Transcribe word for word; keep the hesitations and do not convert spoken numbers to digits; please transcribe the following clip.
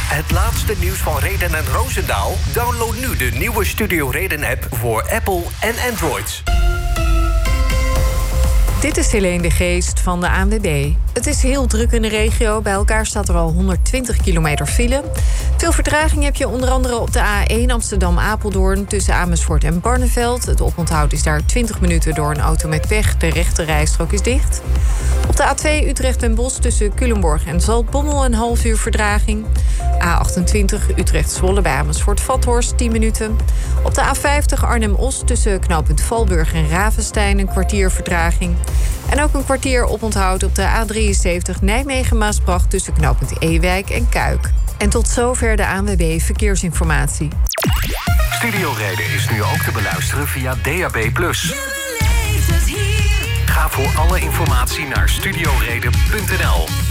Het laatste nieuws van Reden en Roosendaal? Download nu de nieuwe Studio Reden-app voor Apple en Android. Dit is Helene de Geest van de A N W B. Het is heel druk in de regio. Bij elkaar staat er al honderdtwintig kilometer file. Veel vertraging heb je onder andere op de A één Amsterdam-Apeldoorn... tussen Amersfoort en Barneveld. Het oponthoud is daar twintig minuten door een auto met pech. De rechte rijstrook is dicht. Op de A twee Utrecht-Den Bosch tussen Culemborg en Zaltbommel... een half uur vertraging. A achtentwintig Utrecht-Zwolle bij Amersfoort-Vathorst tien minuten. Op de A vijftig Arnhem-Os tussen knooppunt Valburg en Ravenstein... een kwartier vertraging. En ook een kwartier oponthoud op de A drieënzeventig Nijmegen-Maasbracht... tussen knooppunt Ewijk en Kuik. En tot zover de A N W B Verkeersinformatie. Studio Reden is nu ook te beluisteren via D A B plus. Ga voor alle informatie naar studioreden punt n l.